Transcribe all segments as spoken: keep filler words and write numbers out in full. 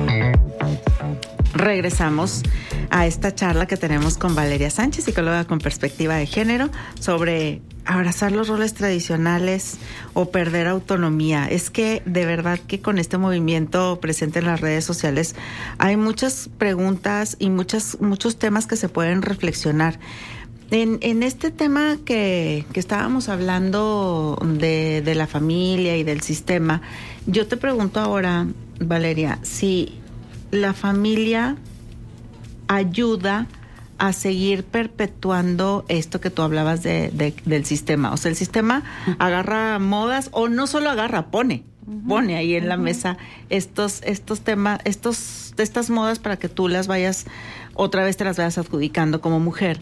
Regresamos a esta charla que tenemos con Valeria Sánchez, psicóloga con perspectiva de género, sobre abrazar los roles tradicionales o perder autonomía. Es que de verdad que con este movimiento presente en las redes sociales hay muchas preguntas y muchas, muchos temas que se pueden reflexionar. En, en este tema que, que estábamos hablando de, de la familia y del sistema, yo te pregunto ahora, Valeria, si la familia ayuda a seguir perpetuando esto que tú hablabas de, de, del sistema. O sea, el sistema uh-huh. agarra modas, o no solo agarra, pone, uh-huh. pone ahí en uh-huh. la mesa estos, estos temas, estos, estas modas para que tú las vayas, otra vez te las vayas adjudicando como mujer.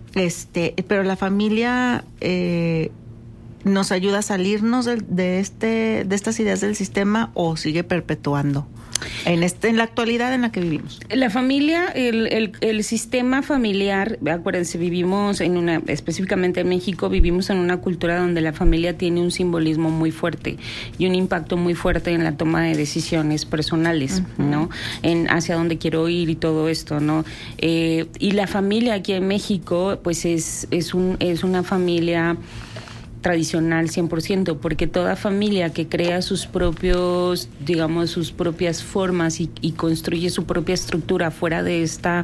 Este, pero la familia eh, nos ayuda a salirnos de, de este, de estas ideas del sistema, o sigue perpetuando en este, en la actualidad en la que vivimos. La familia, el, el, el sistema familiar, acuérdense, vivimos en una, específicamente en México, vivimos en una cultura donde la familia tiene un simbolismo muy fuerte y un impacto muy fuerte en la toma de decisiones personales, uh-huh. ¿no? En hacia dónde quiero ir y todo esto, ¿no? Eh, y la familia aquí en México, pues es, es un, es una familia tradicional cien por ciento, porque toda familia que crea sus propios, digamos, sus propias formas y, y construye su propia estructura fuera de esta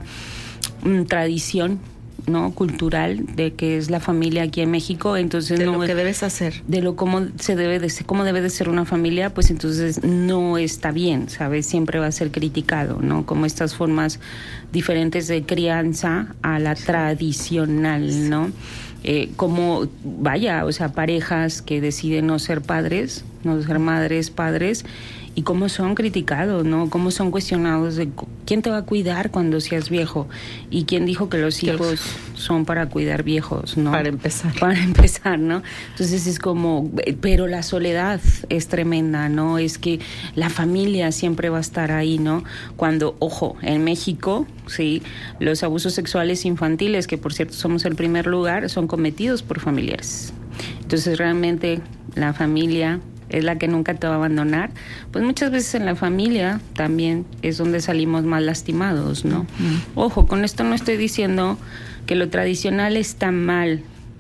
um, tradición, ¿no?, cultural de que es la familia aquí en México, entonces de no, lo que debes hacer, de lo cómo se debe de ser, cómo debe de ser una familia, pues entonces no está bien, ¿sabes? Siempre va a ser criticado, ¿no? Como estas formas diferentes de crianza a la tradicional, ¿no? Eh, como, vaya, o sea, parejas que deciden no ser padres, no ser madres, padres, y cómo son criticados, ¿no? Cómo son cuestionados de quién te va a cuidar cuando seas viejo, y quién dijo que los hijos son para cuidar viejos, ¿no? Para empezar. Para empezar, ¿no? Entonces es como, pero la soledad es tremenda, ¿no? Es que la familia siempre va a estar ahí, ¿no? Cuando, ojo, en México, sí, los abusos sexuales infantiles, que por cierto somos el primer lugar, son cometidos por familiares. Entonces realmente la familia es la que nunca te va a abandonar, pues muchas veces en la familia también es donde salimos más lastimados, ¿no? Uh-huh. Ojo, con esto no estoy diciendo que lo tradicional está mal.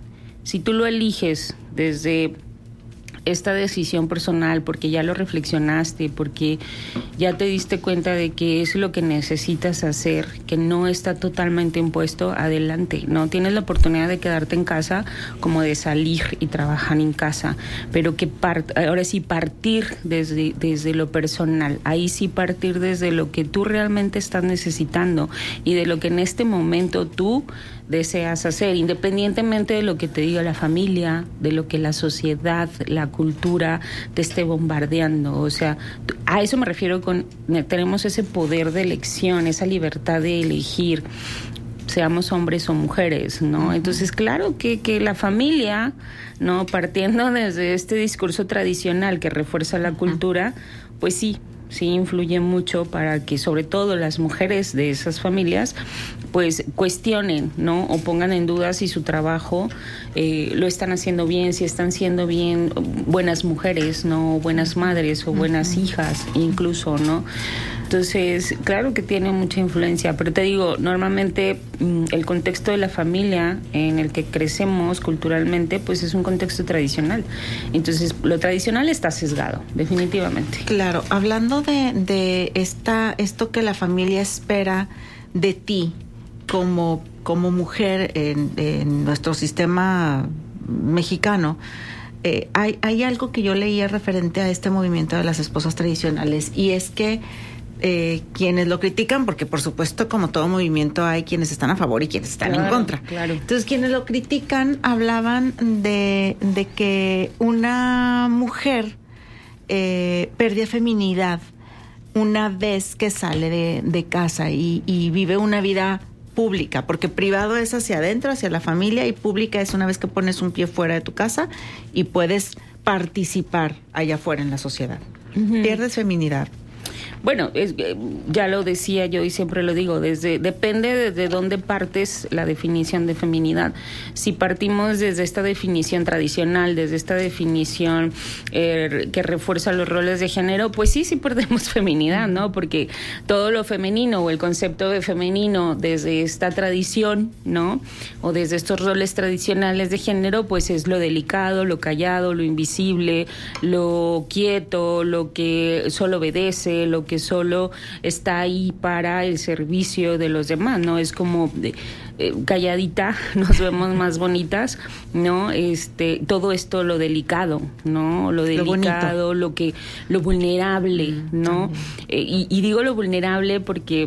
Si tú lo eliges desde esta decisión personal, porque ya lo reflexionaste, porque ya te diste cuenta de que es lo que necesitas hacer, que no está totalmente impuesto, adelante, ¿no? Tienes la oportunidad de quedarte en casa, como de salir y trabajar en casa, pero que part- ahora sí partir desde, desde lo personal, ahí sí partir desde lo que tú realmente estás necesitando y de lo que en este momento tú deseas hacer, independientemente de lo que te diga la familia, de lo que la sociedad, la cultura te esté bombardeando. O sea, a eso me refiero con, tenemos ese poder de elección, esa libertad de elegir, seamos hombres o mujeres, ¿no? Uh-huh. Entonces, claro que, que la familia, ¿no?, partiendo desde este discurso tradicional que refuerza la cultura, pues sí, sí influye mucho para que sobre todo las mujeres de esas familias pues cuestionen, ¿no?, o pongan en duda si su trabajo eh, lo están haciendo bien, si están siendo bien buenas mujeres, ¿no?, buenas madres o buenas uh-huh. hijas incluso, ¿no? Entonces, claro que tiene mucha influencia, pero te digo, normalmente el contexto de la familia en el que crecemos culturalmente, pues es un contexto tradicional. Entonces, lo tradicional está sesgado, definitivamente. Claro, hablando de, de esta, esto que la familia espera de ti como, como mujer en, en nuestro sistema mexicano, eh, hay, hay algo que yo leía referente a este movimiento de las esposas tradicionales, y es que Eh, quienes lo critican, porque por supuesto como todo movimiento hay quienes están a favor y quienes están claro, en contra. Claro. Entonces quienes lo critican hablaban de, de que una mujer eh, pierde feminidad una vez que sale de, de casa y, y vive una vida pública, porque privado es hacia adentro, hacia la familia, y pública es una vez que pones un pie fuera de tu casa y puedes participar allá afuera en la sociedad. Uh-huh. Pierdes feminidad. Bueno, es, ya lo decía yo y siempre lo digo, desde depende desde dónde partes la definición de feminidad. Si partimos desde esta definición tradicional, desde esta definición eh, que refuerza los roles de género, pues sí, sí perdemos feminidad, ¿no? Porque todo lo femenino o el concepto de femenino desde esta tradición, ¿no? O desde estos roles tradicionales de género, pues es lo delicado, lo callado, lo invisible, lo quieto, lo que solo obedece, lo que solo está ahí para el servicio de los demás, ¿no? Es como de, eh, calladita, nos vemos más bonitas, ¿no? Este, todo esto lo delicado, ¿no? Lo delicado, lo, lo que, lo vulnerable, ¿no? Eh, y, y digo lo vulnerable porque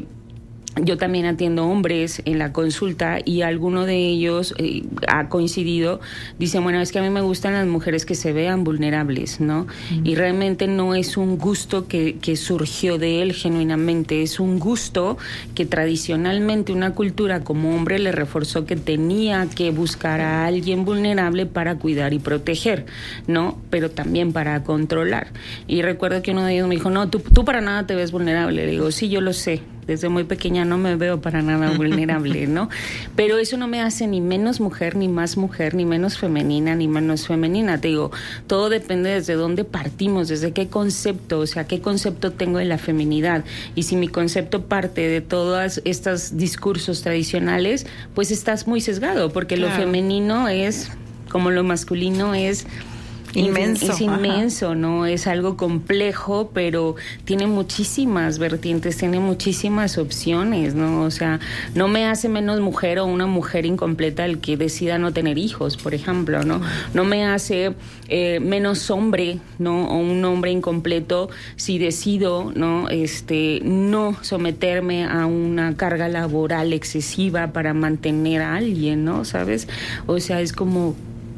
yo también atiendo hombres en la consulta y alguno de ellos eh, ha coincidido, dicen, bueno, es que a mí me gustan las mujeres que se vean vulnerables, ¿no? Mm. Y realmente no es un gusto que, que surgió de él genuinamente, es un gusto que tradicionalmente una cultura como hombre le reforzó que tenía que buscar a alguien vulnerable para cuidar y proteger, ¿no? Pero también para controlar. Y recuerdo que uno de ellos me dijo, no, tú, tú para nada te ves vulnerable. Le digo, sí, yo lo sé. Desde muy pequeña no me veo para nada vulnerable, ¿no? Pero eso no me hace ni menos mujer, ni más mujer, ni menos femenina, ni menos femenina. Te digo, todo depende desde dónde partimos, desde qué concepto, o sea, qué concepto tengo de la feminidad. Y si mi concepto parte de todos estos discursos tradicionales, pues estás muy sesgado, porque claro, lo femenino es, como lo masculino es... Inmenso. Es inmenso, ajá, ¿no? Es algo complejo, pero tiene muchísimas vertientes, tiene muchísimas opciones, ¿no? O sea, no me hace menos mujer o una mujer incompleta el que decida no tener hijos, por ejemplo, ¿no? No me hace eh, menos hombre, ¿no? O un hombre incompleto si decido, ¿no? Este, no someterme a una carga laboral excesiva para mantener a alguien, ¿no? ¿Sabes? O sea, es como...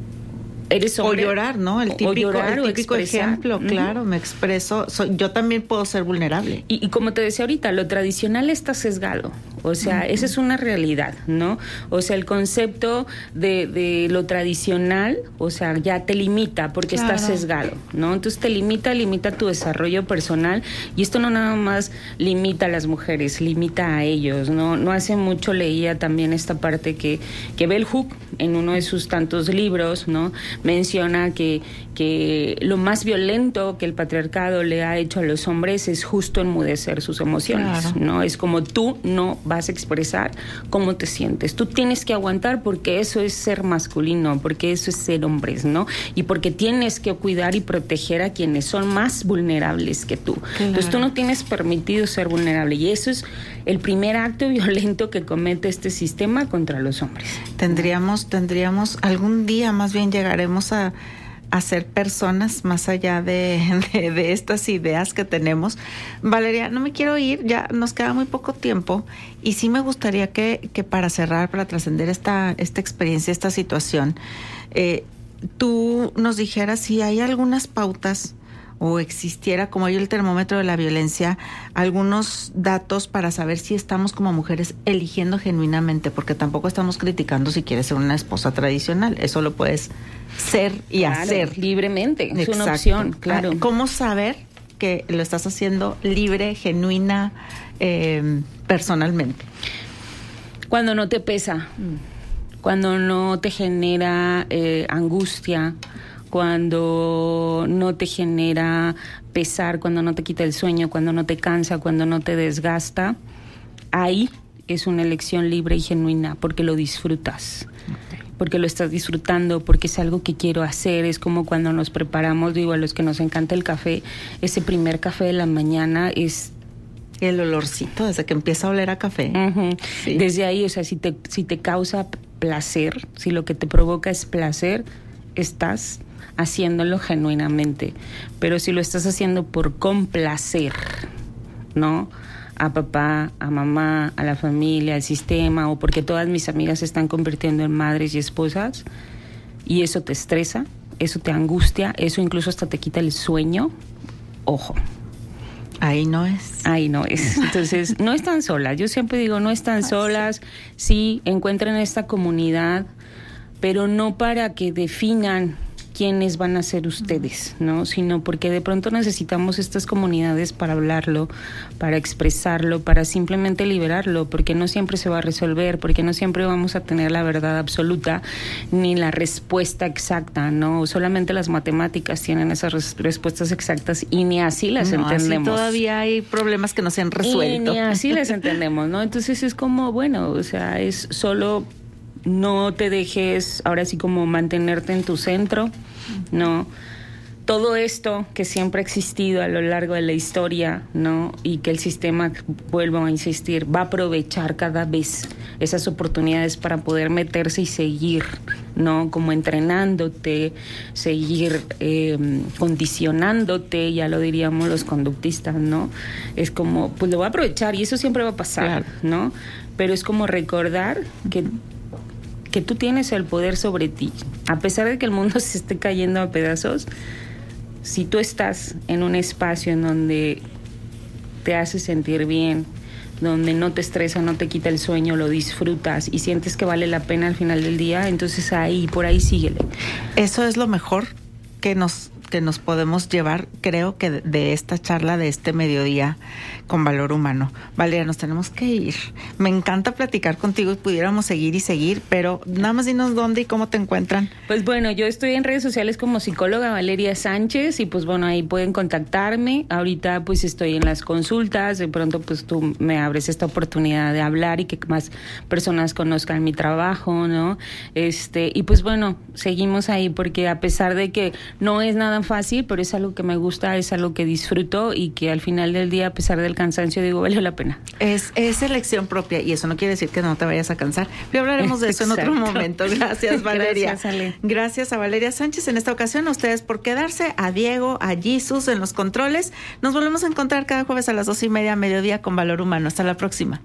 Eres hombre, o llorar, ¿no? El típico, llorar, el típico ejemplo, claro, me expreso. Soy, yo también puedo ser vulnerable. Y, y como te decía ahorita, lo tradicional está sesgado. O sea, uh-huh, esa es una realidad, ¿no? O sea, el concepto de, de lo tradicional, o sea, ya te limita porque claro, está sesgado, ¿no? Entonces te limita, limita tu desarrollo personal y esto no nada más limita a las mujeres, limita a ellos, ¿no? No hace mucho leía también esta parte que, que Bell Hooks, en uno de sus tantos libros, ¿no? Menciona que, que lo más violento que el patriarcado le ha hecho a los hombres es justo enmudecer sus emociones, claro, ¿no? Es como tú no vas a expresar cómo te sientes. Tú tienes que aguantar porque eso es ser masculino, porque eso es ser hombres, ¿no? Y porque tienes que cuidar y proteger a quienes son más vulnerables que tú. Claro. Entonces tú no tienes permitido ser vulnerable y eso es el primer acto violento que comete este sistema contra los hombres. Tendríamos, tendríamos, algún día más bien llegaremos a a ser personas más allá de, de, de estas ideas que tenemos. Valeria, no me quiero ir, ya nos queda muy poco tiempo y sí me gustaría que, que para cerrar, para trascender esta, esta experiencia, esta situación, eh, tú nos dijeras si hay algunas pautas o existiera, como hay el termómetro de la violencia, algunos datos para saber si estamos como mujeres eligiendo genuinamente, porque tampoco estamos criticando si quieres ser una esposa tradicional, eso lo puedes ser y claro, hacer libremente, es Exacto. una opción, claro. ¿Cómo saber que lo estás haciendo libre, genuina, eh, personalmente? Cuando no te pesa, cuando no te genera eh, angustia, cuando no te genera pesar, cuando no te quita el sueño, cuando no te cansa, cuando no te desgasta, ahí es una elección libre y genuina, porque lo disfrutas, okay, porque lo estás disfrutando, porque es algo que quiero hacer. Es como cuando nos preparamos, digo, a los que nos encanta el café, ese primer café de la mañana es... El olorcito, desde que empieza a oler a café. Uh-huh. Sí. Desde ahí, o sea, si te, si te causa placer, si lo que te provoca es placer, estás haciéndolo genuinamente. Pero si lo estás haciendo por complacer, ¿no? A papá, a mamá, a la familia, al sistema, o porque todas mis amigas se están convirtiendo en madres y esposas, y eso te estresa, eso te angustia, eso incluso hasta te quita el sueño, ojo. Ahí no es. Ahí no es. Entonces, no están solas. Yo siempre digo, no están solas. Sí, encuentren esta comunidad, pero no para que definan quiénes van a ser ustedes, ¿no? Sino porque de pronto necesitamos estas comunidades para hablarlo, para expresarlo, para simplemente liberarlo, porque no siempre se va a resolver, porque no siempre vamos a tener la verdad absoluta ni la respuesta exacta, ¿no? Solamente las matemáticas tienen esas res- respuestas exactas y ni así las no, entendemos. Así todavía hay problemas que no se han resuelto. Y ni así las entendemos, ¿no? Entonces es como, bueno, o sea, es solo no te dejes, ahora sí como mantenerte en tu centro, ¿no? Todo esto que siempre ha existido a lo largo de la historia, ¿no? Y que el sistema, vuelvo a insistir, va a aprovechar cada vez esas oportunidades para poder meterse y seguir, ¿no? Como entrenándote, seguir eh, condicionándote, ya lo diríamos los conductistas, ¿no? Es como, pues lo voy a aprovechar y eso siempre va a pasar, claro, ¿no? Pero es como recordar que que tú tienes el poder sobre ti. A pesar de que el mundo se esté cayendo a pedazos, si tú estás en un espacio en donde te hace sentir bien, donde no te estresa, no te quita el sueño, lo disfrutas y sientes que vale la pena al final del día, entonces ahí, por ahí síguele. Eso es lo mejor que nos que nos podemos llevar, creo que de esta charla de este mediodía con Valor Humano. Valeria, nos tenemos que ir. Me encanta platicar contigo y pudiéramos seguir y seguir, pero nada más dinos dónde y cómo te encuentran. Pues bueno, yo estoy en redes sociales como psicóloga Valeria Sánchez y pues bueno, ahí pueden contactarme. Ahorita pues estoy en las consultas, de pronto pues tú me abres esta oportunidad de hablar y que más personas conozcan mi trabajo, ¿no? Este, y pues bueno, seguimos ahí porque a pesar de que no es nada fácil, pero es algo que me gusta, es algo que disfruto y que al final del día, a pesar del cansancio, digo, valió la pena. Es, es elección propia y eso no quiere decir que no te vayas a cansar. Pero hablaremos de eso en otro momento. Gracias, Valeria. Gracias, Ale. Gracias a Valeria Sánchez en esta ocasión, a ustedes por quedarse, a Diego, a Jesus en los controles. Nos volvemos a encontrar cada jueves a las dos y media, mediodía con Valor Humano. Hasta la próxima.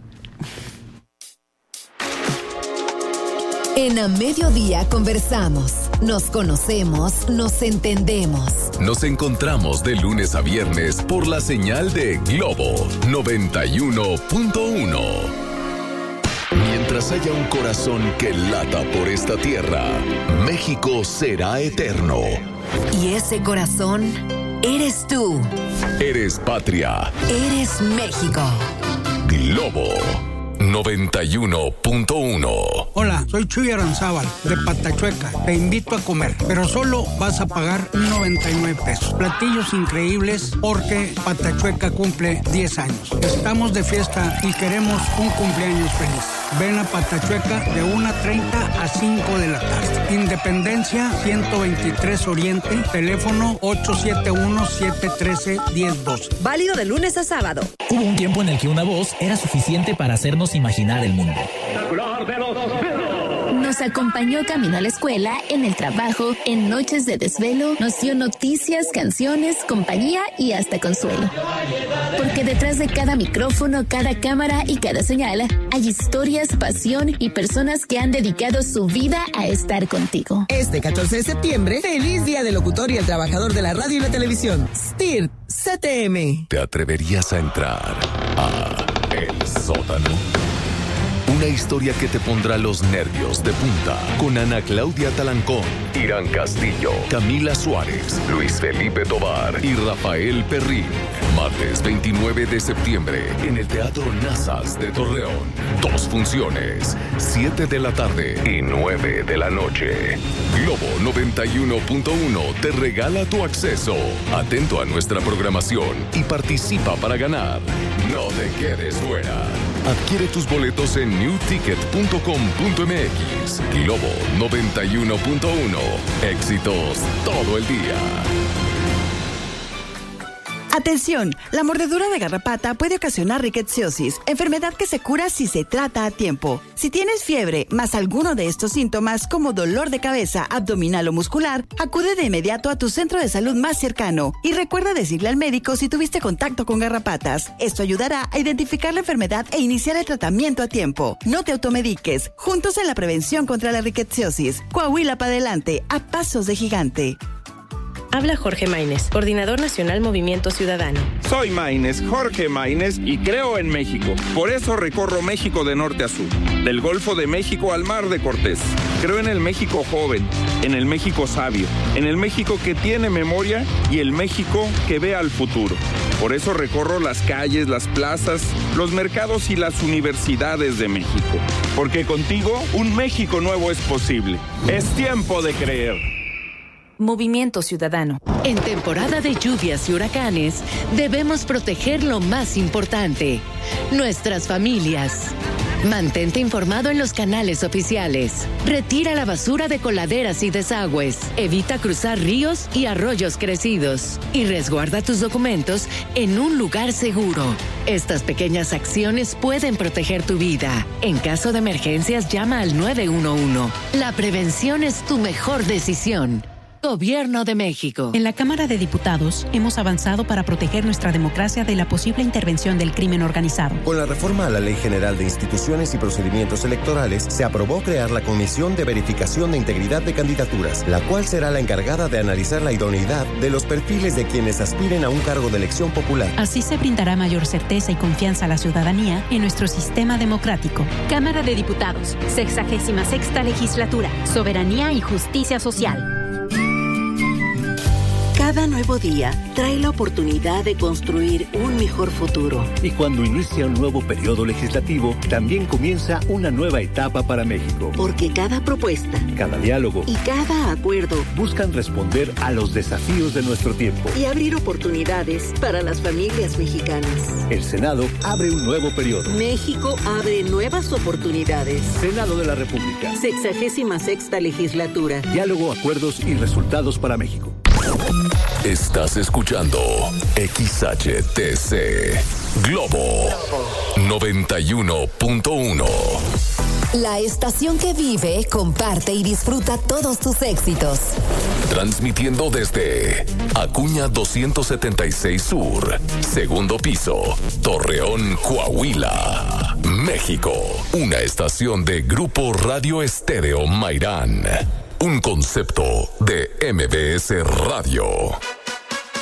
En A Mediodía conversamos, nos conocemos, nos entendemos. Nos encontramos de lunes a viernes por la señal de Globo noventa y uno punto uno. Mientras haya un corazón que lata por esta tierra, México será eterno. Y ese corazón eres tú. Eres patria. Eres México. Globo noventa y uno punto uno. Hola, soy Chuy Aranzábal, de Patachueca. Te invito a comer, pero solo vas a pagar noventa y nueve pesos. Platillos increíbles porque Patachueca cumple diez años. Estamos de fiesta y queremos un cumpleaños feliz. Ven a Patachueca de una treinta a cinco de la tarde. Independencia ciento veintitrés Oriente, teléfono ocho siete uno, siete uno tres, uno cero uno dos. Válido de lunes a sábado. Hubo un tiempo en el que una voz era suficiente para hacernos imaginar el mundo. Nos acompañó camino a la escuela, en el trabajo, en noches de desvelo, nos dio noticias, canciones, compañía y hasta consuelo. Porque detrás de cada micrófono, cada cámara y cada señal, hay historias, pasión y personas que han dedicado su vida a estar contigo. Este catorce de septiembre, feliz Día del Locutor y el Trabajador de la Radio y la Televisión. S T I R C T M. ¿Te atreverías a entrar a El Sótano? Una historia que te pondrá los nervios de punta. Con Ana Claudia Talancón, Irán Castillo, Camila Suárez, Luis Felipe Tovar y Rafael Perrín. Martes veintinueve de septiembre en el Teatro Nazas de Torreón. Dos funciones, siete de la tarde y nueve de la noche. Globo noventa y uno punto uno te regala tu acceso. Atento a nuestra programación y participa para ganar. No te quedes fuera. Adquiere tus boletos en new ticket punto com punto m x. Globo noventa y uno punto uno. Éxitos todo el día. Atención, la mordedura de garrapata puede ocasionar rickettsiosis, enfermedad que se cura si se trata a tiempo. Si tienes fiebre más alguno de estos síntomas como dolor de cabeza, abdominal o muscular, acude de inmediato a tu centro de salud más cercano y recuerda decirle al médico si tuviste contacto con garrapatas. Esto ayudará a identificar la enfermedad e iniciar el tratamiento a tiempo. No te automediques, juntos en la prevención contra la rickettsiosis. Coahuila para adelante, a pasos de gigante. Habla Jorge Maínez, Coordinador Nacional Movimiento Ciudadano. Soy Maínez, Jorge Maínez, y creo en México. Por eso recorro México de norte a sur, del Golfo de México al Mar de Cortés. Creo en el México joven, en el México sabio, en el México que tiene memoria y el México que ve al futuro. Por eso recorro las calles, las plazas, los mercados y las universidades de México. Porque contigo un México nuevo es posible. Es tiempo de creer. Movimiento Ciudadano. En temporada de lluvias y huracanes, debemos proteger lo más importante, nuestras familias. Mantente informado en los canales oficiales. Retira la basura de coladeras y desagües. Evita cruzar ríos y arroyos crecidos. Y resguarda tus documentos en un lugar seguro. Estas pequeñas acciones pueden proteger tu vida. En caso de emergencias, llama al nueve uno uno. La prevención es tu mejor decisión. Gobierno de México. En la Cámara de Diputados hemos avanzado para proteger nuestra democracia de la posible intervención del crimen organizado. Con la reforma a la Ley General de Instituciones y Procedimientos Electorales, se aprobó crear la Comisión de Verificación de Integridad de Candidaturas, la cual será la encargada de analizar la idoneidad de los perfiles de quienes aspiren a un cargo de elección popular. Así se brindará mayor certeza y confianza a la ciudadanía en nuestro sistema democrático. Cámara de Diputados, sexagésima sexta legislatura, soberanía y justicia social. Cada nuevo día trae la oportunidad de construir un mejor futuro. Y cuando inicia un nuevo periodo legislativo, también comienza una nueva etapa para México. Porque cada propuesta, cada diálogo y cada acuerdo buscan responder a los desafíos de nuestro tiempo y abrir oportunidades para las familias mexicanas. El Senado abre un nuevo periodo. México abre nuevas oportunidades. Senado de la República. Sexagésima sexta legislatura. Diálogo, acuerdos y resultados para México. Estás escuchando X H T C Globo noventa y uno punto uno. La estación que vive, comparte y disfruta todos tus éxitos. Transmitiendo desde Acuña doscientos setenta y seis Sur, segundo piso, Torreón, Coahuila, México. Una estación de Grupo Radio Estéreo Mairán. Un concepto de M B S Radio.